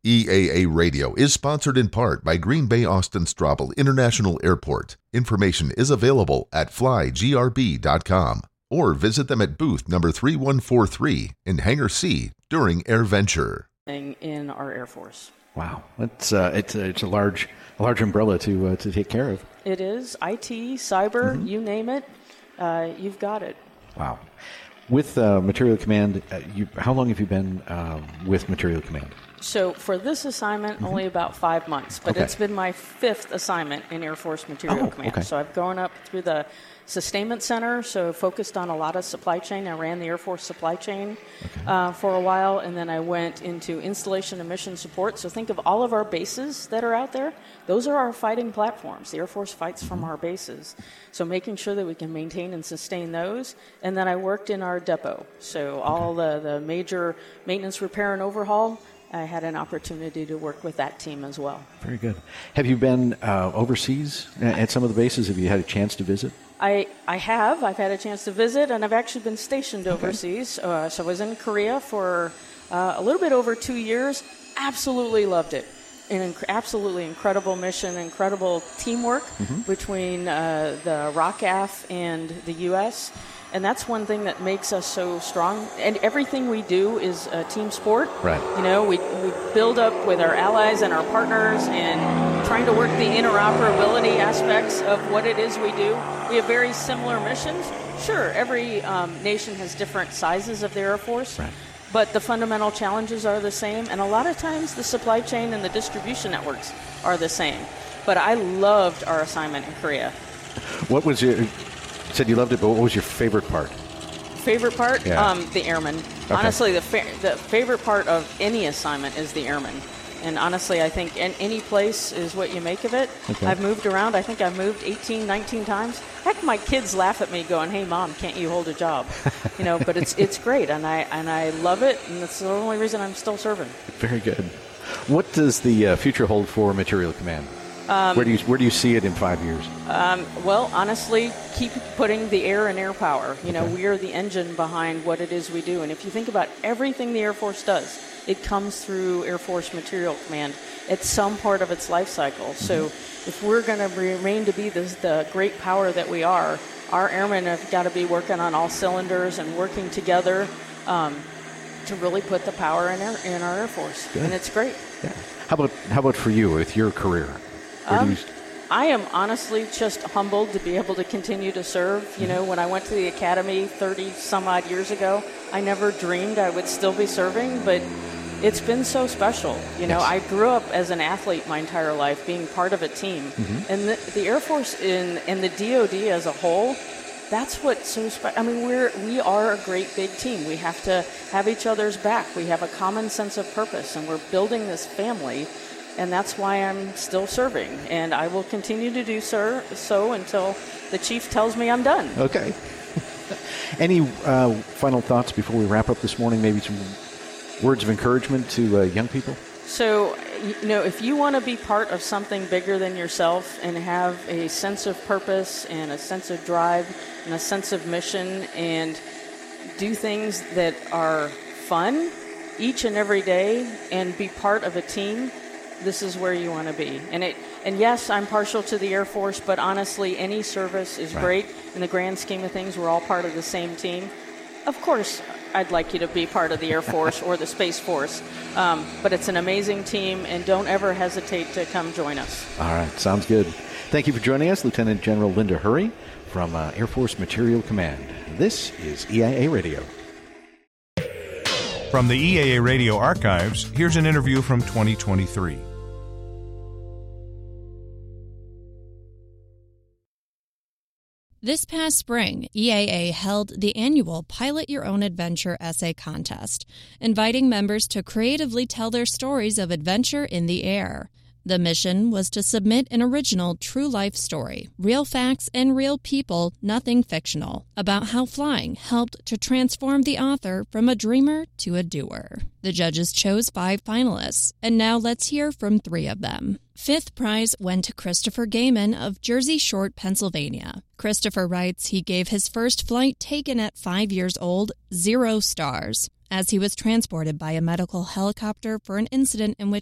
EAA Radio is sponsored in part by Green Bay Austin Straubel International Airport. Information is available at flygrb.com or visit them at booth number 3143 in Hangar C during AirVenture. In our Air Force. Wow, it's a large umbrella to take care of. It is IT, cyber, you name it, you've got it. Wow. With Material Command, how long have you been with Material Command? So for this assignment, only about 5 months, but It's been my 5th assignment in Air Force Material Command. Okay. So I've gone up through the Sustainment Center, so focused on a lot of supply chain. I ran the Air Force supply chain for a while, and then I went into installation and mission support. So think of all of our bases that are out there. Those are our fighting platforms. The Air Force fights from our bases. So making sure that we can maintain and sustain those. And then I worked in our depot. So all the major maintenance, repair, and overhaul, I had an opportunity to work with that team as well. Very good. Have you been overseas at some of the bases? Have you had a chance to visit? I have. I've had a chance to visit, and I've actually been stationed overseas. So I was in Korea for a little bit over 2 years. Absolutely loved it. An absolutely incredible mission, incredible teamwork between the ROCAF and the U.S., and that's one thing that makes us so strong. And everything we do is a team sport. Right. You know, we build up with our allies and our partners and trying to work the interoperability aspects of what it is we do. We have very similar missions. Sure, every nation has different sizes of the Air Force. Right. But the fundamental challenges are the same. And a lot of times the supply chain and the distribution networks are the same. But I loved our assignment in Korea. What was your... You said you loved it, but what was your favorite part? Favorite part? Yeah. The airmen. Okay. Honestly, the favorite part of any assignment is the airmen. And honestly, I think any place is what you make of it. Okay. I've moved around. I think I've moved 18, 19 times. Heck, my kids laugh at me going, "Hey, Mom, can't you hold a job?" You know, but it's great, and I love it, and that's the only reason I'm still serving. Very good. What does the future hold for Material Command? Where do you see it in 5 years? Well, honestly, keep putting the air in air power. You know, we are the engine behind what it is we do. And if you think about everything the Air Force does, it comes through Air Force Material Command at some part of its life cycle. So if we're going to remain to be the great power that we are, our airmen have got to be working on all cylinders and working together to really put the power in our Air Force. Good. And it's great. Yeah. How about for you with your career? I am honestly just humbled to be able to continue to serve. You know, when I went to the academy 30 some odd years ago, I never dreamed I would still be serving, but it's been so special. You know, I grew up as an athlete my entire life, being part of a team. And the Air Force and the DoD as a whole, that's what's so special. I mean, we are a great big team. We have to have each other's back. We have a common sense of purpose, and we're building this family. And that's why I'm still serving. And I will continue to do so until the chief tells me I'm done. Okay. Any final thoughts before we wrap up this morning? Maybe some words of encouragement to young people? So, you know, if you want to be part of something bigger than yourself and have a sense of purpose and a sense of drive and a sense of mission and do things that are fun each and every day and be part of a team, this is where you want to be. And yes, I'm partial to the Air Force, but honestly, any service is great. In the grand scheme of things, we're all part of the same team. Of course, I'd like you to be part of the Air Force or the Space Force, but it's an amazing team, and don't ever hesitate to come join us. All right, sounds good. Thank you for joining us, Lieutenant General Linda Hurry from Air Force Material Command. This is EAA Radio. From the EAA Radio archives, here's an interview from 2023. This past spring, EAA held the annual Pilot Your Own Adventure essay contest, inviting members to creatively tell their stories of adventure in the air. The mission was to submit an original true-life story, real facts and real people, nothing fictional, about how flying helped to transform the author from a dreamer to a doer. The judges chose 5 finalists, and now let's hear from 3 of them. 5th prize went to Christopher Gaiman of Jersey Shore, Pennsylvania. Christopher writes he gave his first flight taken at 5 years old 0 stars, as he was transported by a medical helicopter for an incident in which